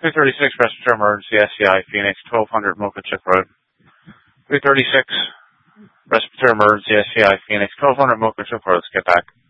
336 Respiratory Emergency SCI Phoenix 1200 Mocha Chip Road. 336 Respiratory Emergency SCI Phoenix 1200 Mocha Chip Road. Let's get back.